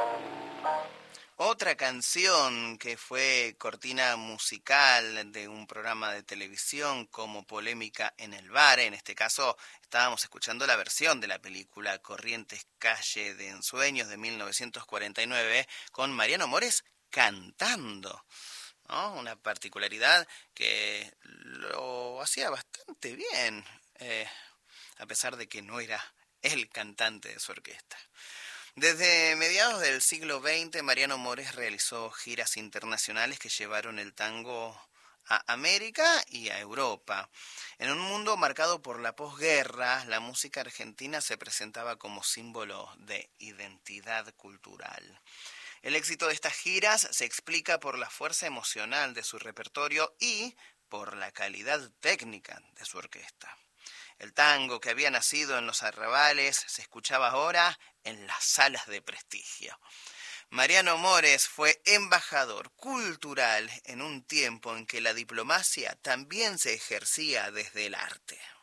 Otra canción que fue cortina musical de un programa de televisión como Polémica en el Bar, en este caso estábamos escuchando la versión de la película Corrientes Calle de Ensueños de 1949 con Mariano Mores cantando, ¿no? Una particularidad que lo hacía bastante bien, a pesar de que no era el cantante de su orquesta. Desde mediados del siglo XX, Mariano Mores realizó giras internacionales que llevaron el tango a América y a Europa. En un mundo marcado por la posguerra, la música argentina se presentaba como símbolo de identidad cultural. El éxito de estas giras se explica por la fuerza emocional de su repertorio y por la calidad técnica de su orquesta. El tango que había nacido en los arrabales se escuchaba ahora en las salas de prestigio. Mariano Mores fue embajador cultural en un tiempo en que la diplomacia también se ejercía desde el arte.